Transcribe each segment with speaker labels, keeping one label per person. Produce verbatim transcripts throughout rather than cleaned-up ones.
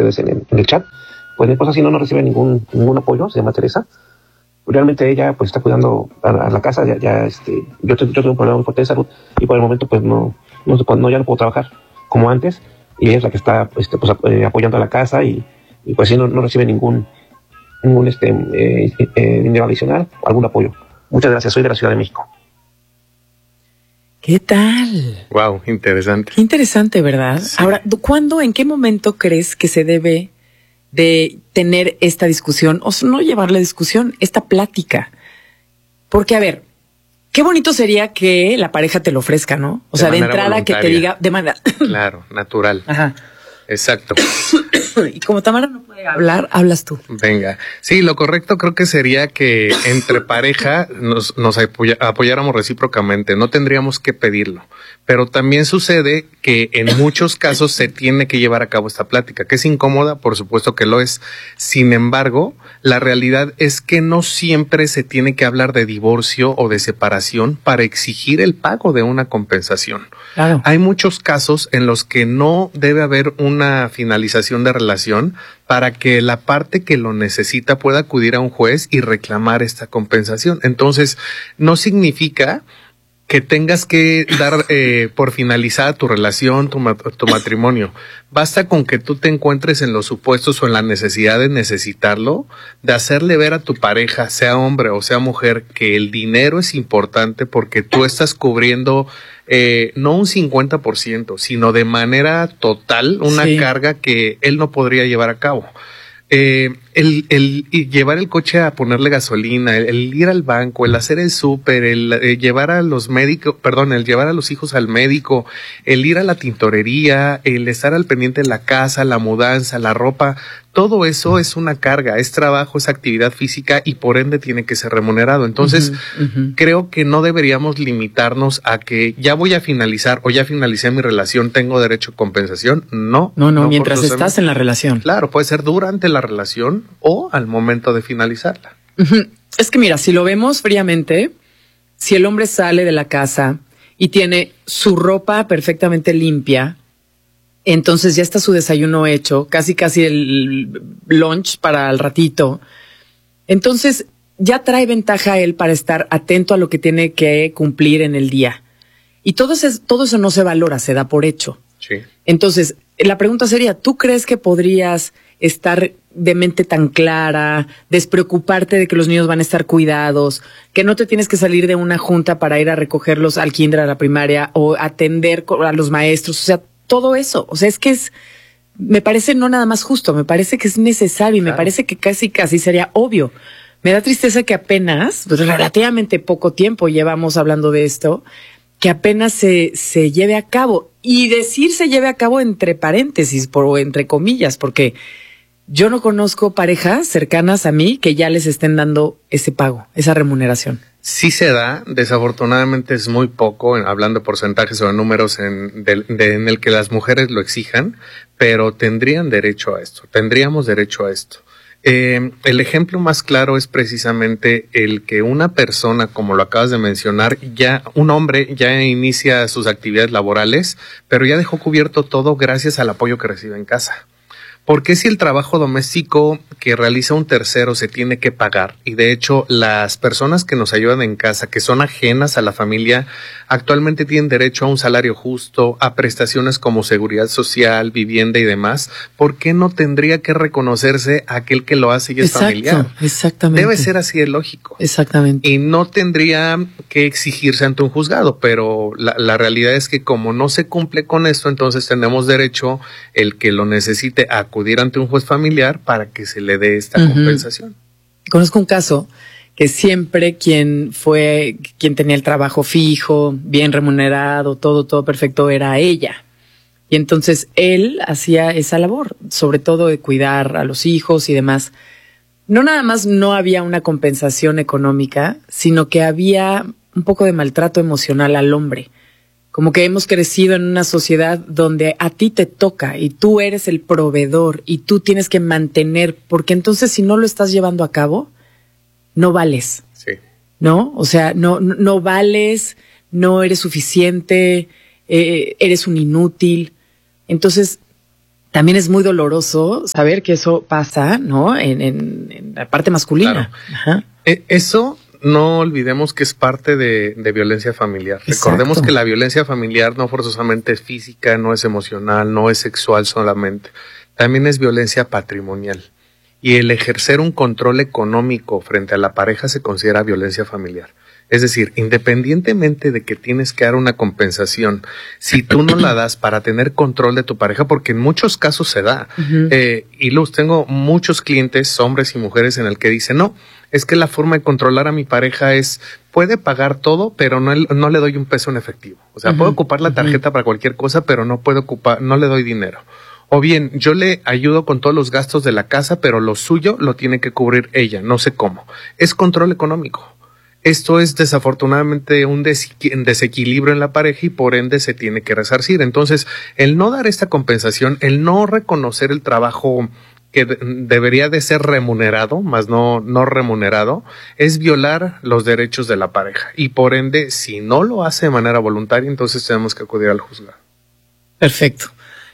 Speaker 1: ustedes en el, en el chat, pues mi esposa si no, no recibe ningún, ningún apoyo, se llama Teresa. Realmente ella pues está cuidando a, a la casa, ya, ya este, yo, yo tengo un problema muy fuerte de salud y por el momento pues no, no, no ya no puedo trabajar como antes y ella es la que está este, pues, eh, apoyando a la casa y, y pues sí no, no recibe ningún, ningún este, eh, eh, dinero adicional o algún apoyo. Muchas gracias, soy de la Ciudad de México.
Speaker 2: ¿Qué tal?
Speaker 3: Wow, interesante.
Speaker 2: Qué interesante, ¿verdad? Sí. Ahora, ¿cuándo, en qué momento crees que se debe de tener esta discusión, o no llevar la discusión, esta plática? Porque, a ver, qué bonito sería que la pareja te lo ofrezca, ¿no? O de sea, de entrada voluntaria. Que te diga de manera...
Speaker 3: Claro, natural.
Speaker 2: Ajá.
Speaker 3: Exacto.
Speaker 2: Y como Tamara no puede hablar, hablas tú.
Speaker 3: Venga. Sí, lo correcto creo que sería que entre pareja nos, nos apoya, apoyáramos recíprocamente. No tendríamos que pedirlo. Pero también sucede que en muchos casos se tiene que llevar a cabo esta plática, que es incómoda, por supuesto que lo es. Sin embargo, la realidad es que no siempre se tiene que hablar de divorcio o de separación para exigir el pago de una compensación.
Speaker 2: Claro.
Speaker 3: Hay muchos casos en los que no debe haber una finalización de relación para que la parte que lo necesita pueda acudir a un juez y reclamar esta compensación. Entonces, no significa que tengas que dar eh, por finalizada tu relación, tu, tu matrimonio. Basta con que tú te encuentres en los supuestos o en la necesidad de necesitarlo, de hacerle ver a tu pareja, sea hombre o sea mujer, que el dinero es importante porque tú estás cubriendo eh, no un cincuenta por ciento, sino de manera total una sí. carga que él no podría llevar a cabo. Eh, el, el, el llevar el coche a ponerle gasolina, el, el ir al banco, el hacer el súper, el, el llevar a los médicos, perdón, el llevar a los hijos al médico, el ir a la tintorería, el estar al pendiente de la casa, la mudanza, la ropa, todo eso es una carga, es trabajo, es actividad física y por ende tiene que ser remunerado. Entonces, uh-huh, uh-huh. creo que no deberíamos limitarnos a que ya voy a finalizar o ya finalicé mi relación, tengo derecho a compensación. No.
Speaker 2: No, no, no mientras estás en la relación.
Speaker 3: Claro, puede ser durante la relación o al momento de finalizarla.
Speaker 2: Uh-huh. Es que mira, si lo vemos fríamente, si el hombre sale de la casa y tiene su ropa perfectamente limpia, entonces ya está su desayuno hecho, casi casi el lunch para el ratito. Entonces ya trae ventaja a él para estar atento a lo que tiene que cumplir en el día. Y todo eso, todo eso no se valora, se da por hecho.
Speaker 3: Sí.
Speaker 2: Entonces, la pregunta sería, ¿tú crees que podrías estar de mente tan clara, despreocuparte de que los niños van a estar cuidados, que no te tienes que salir de una junta para ir a recogerlos al kinder, a la primaria, o atender a los maestros? O sea, todo eso, o sea, es que es, me parece no nada más justo, me parece que es necesario y claro. me parece que casi casi sería obvio. Me da tristeza que apenas, pues relativamente poco tiempo llevamos hablando de esto, que apenas se, se lleve a cabo. Y decir se lleve a cabo entre paréntesis, por, o entre comillas, porque yo no conozco parejas cercanas a mí que ya les estén dando ese pago, esa remuneración.
Speaker 3: Sí se da, desafortunadamente es muy poco, hablando de porcentajes o de números en, de, de, en el que las mujeres lo exijan, pero tendrían derecho a esto, tendríamos derecho a esto. Eh, el ejemplo más claro es precisamente el que una persona, como lo acabas de mencionar, ya un hombre ya inicia sus actividades laborales, pero ya dejó cubierto todo gracias al apoyo que recibe en casa. Porque si el trabajo doméstico que realiza un tercero se tiene que pagar, y de hecho las personas que nos ayudan en casa, que son ajenas a la familia, actualmente tienen derecho a un salario justo, a prestaciones como seguridad social, vivienda y demás, ¿por qué no tendría que reconocerse aquel que lo hace y es
Speaker 2: Exacto,
Speaker 3: familiar?
Speaker 2: Exactamente.
Speaker 3: Debe ser así de lógico.
Speaker 2: Exactamente.
Speaker 3: Y no tendría que exigirse ante un juzgado, pero la, la realidad es que como no se cumple con esto, entonces tenemos derecho, el que lo necesite, a acudir ante un juez familiar para que se le dé esta uh-huh. compensación.
Speaker 2: Conozco un caso que siempre quien fue, quien tenía el trabajo fijo, bien remunerado, todo, todo perfecto, era ella. Y entonces él hacía esa labor, sobre todo de cuidar a los hijos y demás. No nada más no había una compensación económica, sino que había un poco de maltrato emocional al hombre. Como que hemos crecido en una sociedad donde a ti te toca y tú eres el proveedor y tú tienes que mantener, porque entonces si no lo estás llevando a cabo, no vales.
Speaker 3: Sí.
Speaker 2: ¿No? O sea, no, no vales, no eres suficiente, eh, eres un inútil. Entonces, también es muy doloroso saber que eso pasa, ¿no? En, en, en la parte masculina.
Speaker 3: Claro.
Speaker 2: Ajá.
Speaker 3: Eh, eso no olvidemos que es parte de, de violencia familiar.
Speaker 2: Exacto.
Speaker 3: Recordemos que la violencia familiar no forzosamente es física, no es emocional, no es sexual solamente. También es violencia patrimonial. Y el ejercer un control económico frente a la pareja se considera violencia familiar. Es decir, independientemente de que tienes que dar una compensación, si tú no la das para tener control de tu pareja, porque en muchos casos se da. Uh-huh. eh, y Luz, tengo muchos clientes, hombres y mujeres, en el que dicen, no, es que la forma de controlar a mi pareja es, puede pagar todo, pero no, no le doy un peso en efectivo. O sea, uh-huh. puedo ocupar la tarjeta uh-huh. para cualquier cosa, pero no puedo ocupar, no le doy dinero. O bien, yo le ayudo con todos los gastos de la casa, pero lo suyo lo tiene que cubrir ella, no sé cómo. Es control económico. Esto es desafortunadamente un desequilibrio en la pareja y por ende se tiene que resarcir. Entonces, el no dar esta compensación, el no reconocer el trabajo que de- debería de ser remunerado, más no, no remunerado, es violar los derechos de la pareja. Y por ende, si no lo hace de manera voluntaria, entonces tenemos que acudir al juzgado.
Speaker 2: Perfecto.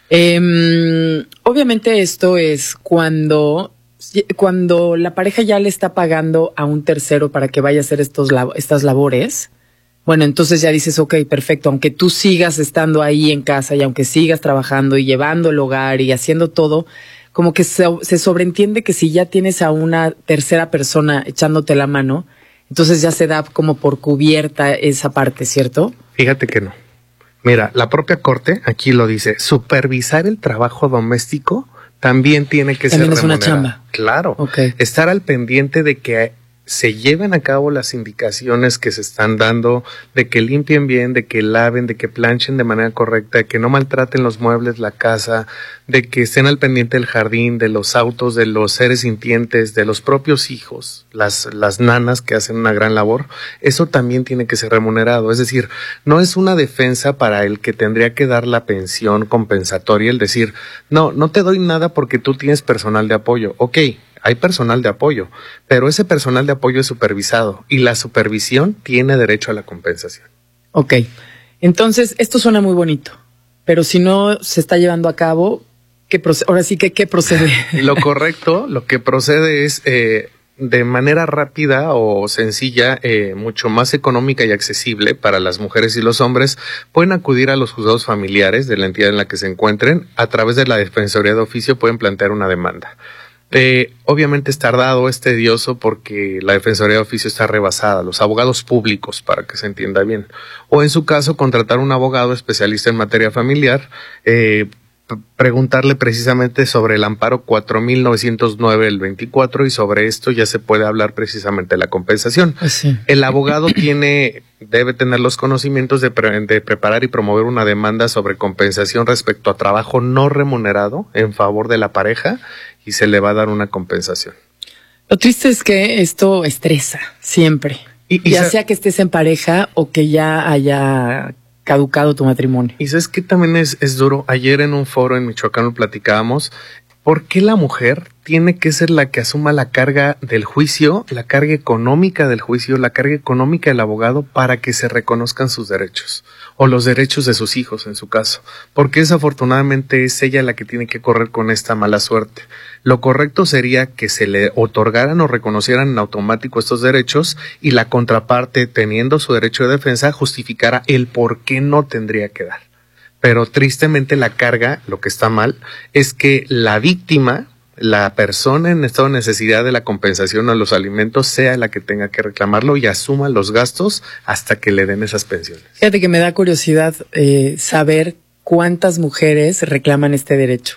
Speaker 2: Eh, obviamente esto es cuando... Cuando la pareja ya le está pagando a un tercero para que vaya a hacer estos lab- estas labores, bueno, entonces ya dices, ok, perfecto, aunque tú sigas estando ahí en casa y aunque sigas trabajando y llevando el hogar y haciendo todo, como que se, se sobreentiende que si ya tienes a una tercera persona echándote la mano, entonces ya se da como por cubierta esa parte, ¿cierto?
Speaker 3: Fíjate que no. Mira, la propia Corte aquí lo dice, supervisar el trabajo doméstico también tiene que
Speaker 2: también
Speaker 3: ser
Speaker 2: es una
Speaker 3: remunerado.
Speaker 2: chamba.
Speaker 3: Claro.
Speaker 2: Okay.
Speaker 3: Estar al pendiente de que se lleven a cabo las indicaciones que se están dando, de que limpien bien, de que laven, de que planchen de manera correcta, de que no maltraten los muebles, la casa, de que estén al pendiente del jardín, de los autos, de los seres sintientes, de los propios hijos, las, las nanas que hacen una gran labor. Eso también tiene que ser remunerado. Es decir, no es una defensa para el que tendría que dar la pensión compensatoria, el decir, no, no te doy nada porque tú tienes personal de apoyo. Ok, hay personal de apoyo, pero ese personal de apoyo es supervisado y la supervisión tiene derecho a la compensación.
Speaker 2: Ok, entonces esto suena muy bonito, pero si no se está llevando a cabo, ¿qué proce- ahora sí que qué procede?
Speaker 3: Lo correcto, lo que procede es eh, de manera rápida o sencilla, eh, mucho más económica y accesible para las mujeres y los hombres, pueden acudir a los juzgados familiares de la entidad en la que se encuentren. A través de la Defensoría de Oficio pueden plantear una demanda. Eh, obviamente es tardado, es tedioso porque la Defensoría de Oficio está rebasada, los abogados públicos, para que se entienda bien. O en su caso, contratar un abogado especialista en materia familiar, eh, p- preguntarle precisamente sobre el amparo cuatro mil novecientos nueve del veinticuatro y sobre esto ya se puede hablar precisamente de la compensación.
Speaker 2: Pues sí.
Speaker 3: El abogado tiene, debe tener los conocimientos de, pre- de preparar y promover una demanda sobre compensación respecto a trabajo no remunerado en favor de la pareja y se le va a dar una compensación.
Speaker 2: Lo triste es que esto estresa siempre,
Speaker 3: Y, y
Speaker 2: ya
Speaker 3: sa-
Speaker 2: sea que estés en pareja o que ya haya caducado tu matrimonio.
Speaker 3: Y sabes que también es, es duro. Ayer en un foro en Michoacán lo platicábamos. ¿Por qué la mujer tiene que ser la que asuma la carga del juicio, la carga económica del juicio, la carga económica del abogado para que se reconozcan sus derechos o los derechos de sus hijos en su caso? Porque desafortunadamente es ella la que tiene que correr con esta mala suerte. Lo correcto sería que se le otorgaran o reconocieran en automático estos derechos y la contraparte, teniendo su derecho de defensa, justificara el por qué no tendría que dar. Pero tristemente la carga, lo que está mal, es que la víctima, la persona en estado de necesidad de la compensación o los alimentos, sea la que tenga que reclamarlo y asuma los gastos hasta que le den esas pensiones.
Speaker 2: Fíjate que me da curiosidad eh, saber cuántas mujeres reclaman este derecho.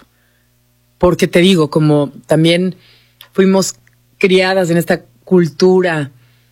Speaker 2: Porque te digo, como también fuimos criadas en esta cultura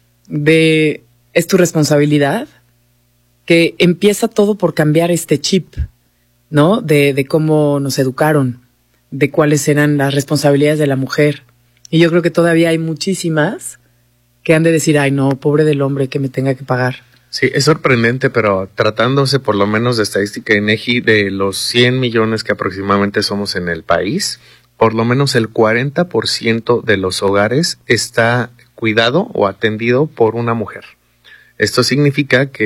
Speaker 2: de es tu responsabilidad, que empieza todo por cambiar este chip, ¿no? De, de cómo nos educaron, de cuáles eran las responsabilidades de la mujer. Y yo creo que todavía hay muchísimas que han de decir, ay no, pobre del hombre que me tenga que pagar.
Speaker 3: Sí, es sorprendente, pero tratándose por lo menos de estadística de INEGI, de los cien millones que aproximadamente somos en el país, por lo menos el cuarenta por ciento de los hogares está cuidado o atendido por una mujer. Esto significa que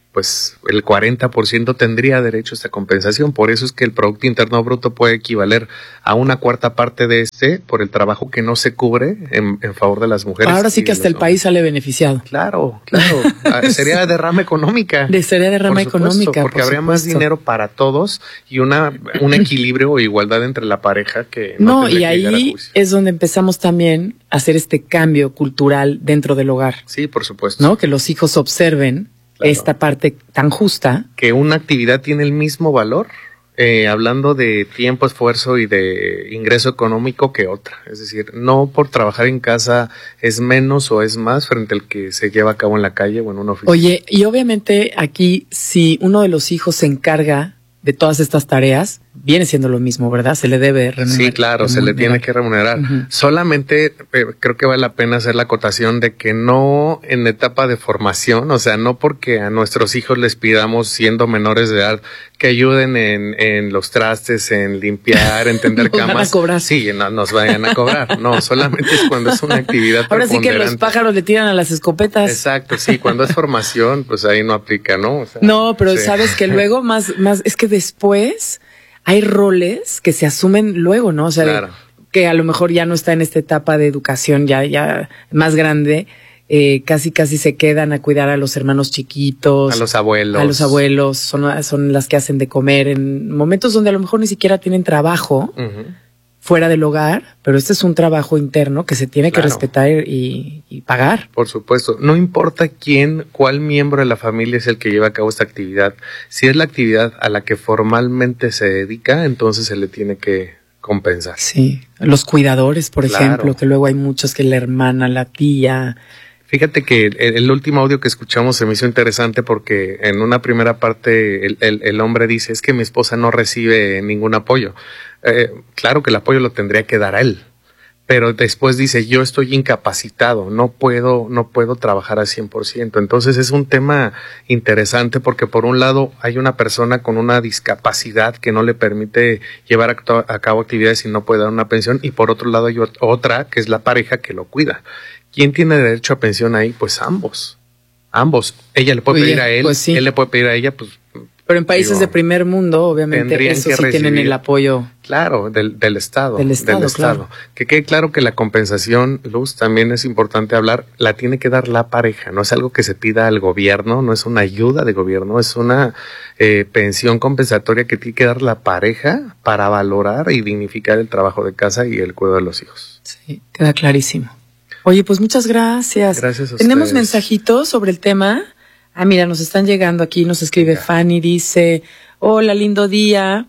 Speaker 3: pues el cuarenta por ciento tendría derecho a esta compensación. Por eso es que el Producto Interno Bruto puede equivaler a una cuarta parte de este por el trabajo que no se cubre en, en favor de las mujeres.
Speaker 2: Ahora sí que hasta el hombres. País sale beneficiado.
Speaker 3: Claro, claro. Sería derrama económica.
Speaker 2: De sería derrama
Speaker 3: por supuesto,
Speaker 2: económica.
Speaker 3: Porque
Speaker 2: por
Speaker 3: habría
Speaker 2: supuesto.
Speaker 3: más dinero para todos y una un equilibrio o igualdad entre la pareja que no,
Speaker 2: no y ahí es donde empezamos también a hacer este cambio cultural dentro del hogar.
Speaker 3: Sí, por supuesto.
Speaker 2: ¿No? Que los hijos observen claro. esta parte tan justa.
Speaker 3: Que una actividad tiene el mismo valor, eh, hablando de tiempo, esfuerzo y de ingreso económico que otra. Es decir, no por trabajar en casa es menos o es más frente al que se lleva a cabo en la calle o en una oficina.
Speaker 2: Oye, y obviamente aquí si uno de los hijos se encarga de todas estas tareas, viene siendo lo mismo, ¿verdad? Se le debe remunerar.
Speaker 3: Sí, claro, remunerar. Se le tiene que remunerar. Uh-huh. Solamente eh, creo que vale la pena hacer la acotación de que no en etapa de formación, o sea, no porque a nuestros hijos les pidamos, siendo menores de edad, que ayuden en, en los trastes, en limpiar, en tender
Speaker 2: nos
Speaker 3: camas.
Speaker 2: Van a cobrar.
Speaker 3: Sí, no nos vayan a cobrar. No, solamente es cuando es una actividad
Speaker 2: Ahora sí que los pájaros le tiran a las escopetas.
Speaker 3: Exacto, sí, cuando es formación, pues ahí no aplica, ¿no? O sea,
Speaker 2: no, pero
Speaker 3: sí.
Speaker 2: sabes que luego más, más, es que después hay roles que se asumen luego, ¿no? O sea,
Speaker 3: claro.
Speaker 2: que a lo mejor ya no está en esta etapa de educación ya, ya más grande, eh, casi casi se quedan a cuidar a los hermanos chiquitos.
Speaker 3: A los abuelos.
Speaker 2: A los abuelos, son, son las que hacen de comer en momentos donde a lo mejor ni siquiera tienen trabajo uh-huh. fuera del hogar, pero este es un trabajo interno que se tiene claro. que respetar y, y pagar.
Speaker 3: Por supuesto, no importa quién, cuál miembro de la familia es el que lleva a cabo esta actividad, si es la actividad a la que formalmente se dedica, entonces se le tiene que compensar.
Speaker 2: Sí, los cuidadores, por
Speaker 3: claro.
Speaker 2: ejemplo, que luego hay muchos que la hermana, la tía.
Speaker 3: Fíjate que el, el último audio que escuchamos se me hizo interesante porque en una primera parte el, el, el hombre dice, es que mi esposa no recibe ningún apoyo. Eh, claro que el apoyo lo tendría que dar a él, pero después dice, yo estoy incapacitado, no puedo, no puedo trabajar al cien por ciento. Entonces es un tema interesante porque por un lado hay una persona con una discapacidad que no le permite llevar a, a cabo actividades y no puede dar una pensión, y por otro lado hay otra que es la pareja que lo cuida. ¿Quién tiene derecho a pensión ahí? Pues ambos, ambos. Ella le puede Oye, pedir a él, pues sí. él le puede pedir a ella, pues.
Speaker 2: Pero en países digo, de primer mundo, obviamente, eso sí recibir, tienen el apoyo.
Speaker 3: Claro, del, del Estado.
Speaker 2: Del Estado,
Speaker 3: del Estado.
Speaker 2: Claro.
Speaker 3: Que quede claro que la compensación, Luz, también es importante hablar, la tiene que dar la pareja, no es algo que se pida al gobierno, no es una ayuda de gobierno, es una eh, pensión compensatoria que tiene que dar la pareja para valorar y dignificar el trabajo de casa y el cuidado de los hijos.
Speaker 2: Sí, queda clarísimo. Oye, pues muchas gracias.
Speaker 3: Gracias a
Speaker 2: ¿Tenemos
Speaker 3: ustedes.
Speaker 2: mensajitos sobre el tema? Ah, mira, nos están llegando aquí, nos escribe yeah. Fanny, dice, hola, lindo día,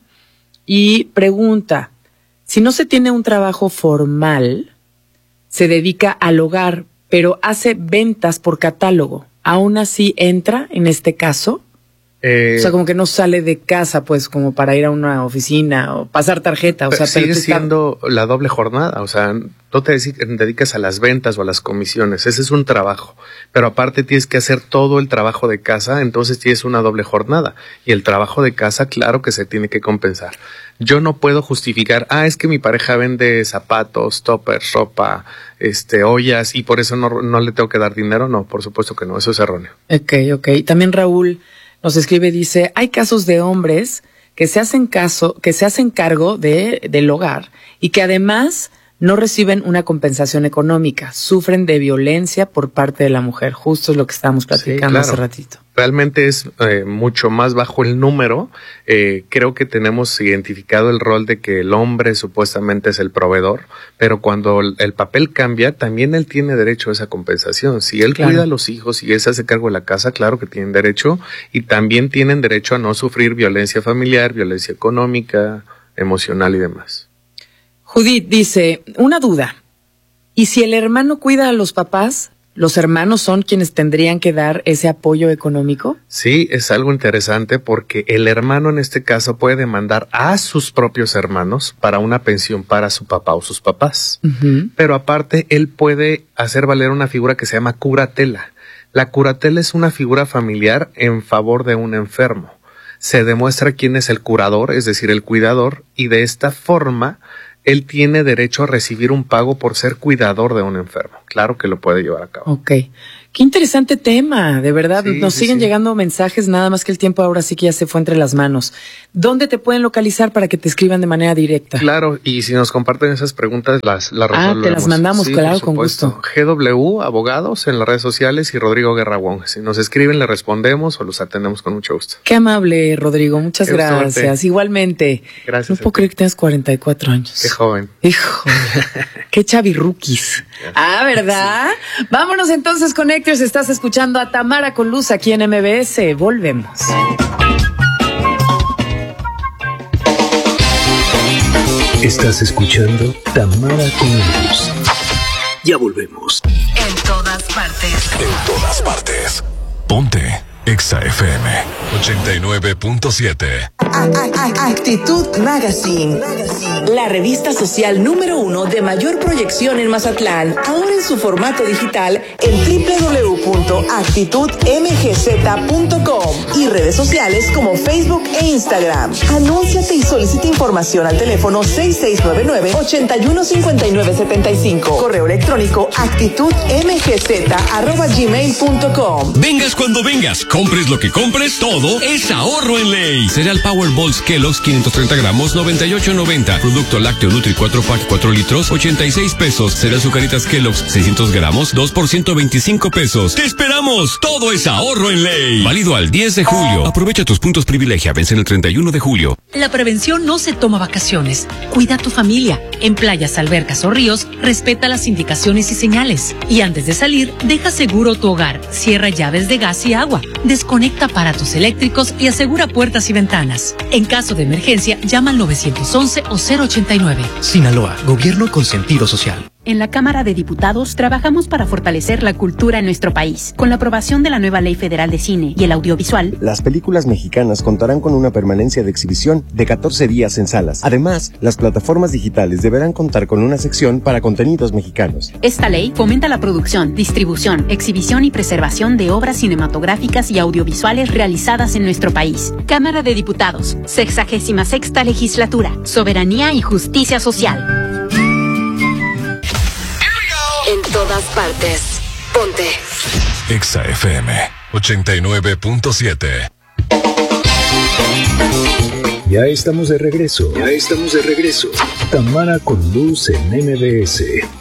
Speaker 2: y pregunta, si no se tiene un trabajo formal, se dedica al hogar, pero hace ventas por catálogo, ¿aún así entra en este caso? Eh, o sea, como que no sale de casa, pues, como para ir a una oficina o pasar tarjeta. O sea,
Speaker 3: sigue
Speaker 2: pero
Speaker 3: siendo está... la doble jornada. O sea, no te dedicas a las ventas o a las comisiones. Ese es un trabajo. Pero aparte tienes que hacer todo el trabajo de casa, entonces tienes una doble jornada. Y el trabajo de casa, claro que se tiene que compensar. Yo no puedo justificar, ah, es que mi pareja vende zapatos, toppers, ropa, este, ollas, y por eso no, no le tengo que dar dinero. No, por supuesto que no. Eso es erróneo.
Speaker 2: Ok, ok. También Raúl nos escribe, dice, hay casos de hombres que se hacen caso, que se hacen cargo de, del hogar y que además no reciben una compensación económica, sufren de violencia por parte de la mujer. Justo es lo que estábamos platicando sí, claro. hace ratito.
Speaker 3: Realmente es eh, mucho más bajo el número. Eh, creo que tenemos identificado el rol de que el hombre supuestamente es el proveedor, pero cuando el, el papel cambia, también él tiene derecho a esa compensación. Si él claro. cuida a los hijos y él se hace cargo de la casa, claro que tienen derecho, y también tienen derecho a no sufrir violencia familiar, violencia económica, emocional y demás.
Speaker 2: Judith dice, una duda, ¿y si el hermano cuida a los papás, los hermanos son quienes tendrían que dar ese apoyo económico?
Speaker 3: Sí, es algo interesante porque el hermano en este caso puede demandar a sus propios hermanos para una pensión para su papá o sus papás. Uh-huh. Pero aparte, él puede hacer valer una figura que se llama curatela. La curatela es una figura familiar en favor de un enfermo. Se demuestra quién es el curador, es decir, el cuidador, y de esta forma él tiene derecho a recibir un pago por ser cuidador de un enfermo. Claro que lo puede llevar a cabo.
Speaker 2: Ok. Qué interesante tema, de verdad. Sí, Nos sí, siguen sí. llegando mensajes, nada más que el tiempo ahora sí que ya se fue entre las manos. ¿Dónde te pueden localizar para que te escriban de manera directa?
Speaker 3: Claro, y si nos comparten esas preguntas, las, las resolvemos.
Speaker 2: Ah, te las mandamos, sí, claro, con gusto.
Speaker 3: G W Abogados en las redes sociales y Rodrigo Guerra Wong. Si nos escriben, le respondemos o los atendemos con mucho gusto.
Speaker 2: Qué amable, Rodrigo. Muchas Qué gracias. Suerte. Igualmente.
Speaker 3: Gracias.
Speaker 2: No puedo creer que tengas cuarenta y cuatro años.
Speaker 3: Qué joven.
Speaker 2: Hijo. Qué chavirruquis. Ah, ¿verdad? Sí. Vámonos entonces, Connectors. Estás escuchando a Tamara con Luz aquí en M B S. Volvemos.
Speaker 4: Estás escuchando Tamara con Luz. Ya volvemos.
Speaker 5: En todas partes.
Speaker 4: En todas partes. Ponte Exa F M ochenta y nueve punto siete.
Speaker 5: Actitud Magazine, la revista social número uno de mayor proyección en Mazatlán, ahora en su formato digital en doble u doble u doble u punto actitud m g z punto com y redes sociales como Facebook e Instagram. Anúnciate y solicita información al teléfono seis seis nueve nueve, ocho uno cinco nueve siete cinco. Correo electrónico actitudmgz arroba gmail punto com.
Speaker 6: Vengas cuando vengas, compres lo que compres, todo es ahorro en ley. Cereal Powerballs Kellogg's quinientos treinta gramos, noventa y ocho noventa. Producto lácteo Nutri cuatro pack cuatro litros, ochenta y seis pesos. Cereal Zucaritas Kellogg's seiscientos gramos, dos por ciento veinticinco pesos. ¡Te esperamos! Todo es ahorro en ley. Válido al diez de julio. Aprovecha tus puntos privilegia. Vencen el treinta y uno de julio.
Speaker 7: La prevención no se toma vacaciones. Cuida a tu familia. En playas, albercas o ríos, respeta las indicaciones y señales. Y antes de salir, deja seguro tu hogar. Cierra llaves de gas y agua. Desconecta aparatos eléctricos y asegura puertas y ventanas. En caso de emergencia, llama al nueve once o cero ochenta y nueve.
Speaker 8: Sinaloa, gobierno con sentido social.
Speaker 9: En la Cámara de Diputados trabajamos para fortalecer la cultura en nuestro país. Con la aprobación de la nueva Ley Federal de Cine y el Audiovisual,
Speaker 10: las películas mexicanas contarán con una permanencia de exhibición de catorce días en salas. Además, las plataformas digitales deberán contar con una sección para contenidos mexicanos.
Speaker 9: Esta ley fomenta la producción, distribución, exhibición y preservación de obras cinematográficas y audiovisuales realizadas en nuestro país. Cámara de Diputados, sexagésima sexta legislatura, soberanía y justicia social.
Speaker 5: En todas partes. Ponte
Speaker 4: Exa F M ochenta y nueve punto siete. Ya estamos de regreso. Ya estamos de regreso. Tamara con Luz en M B S.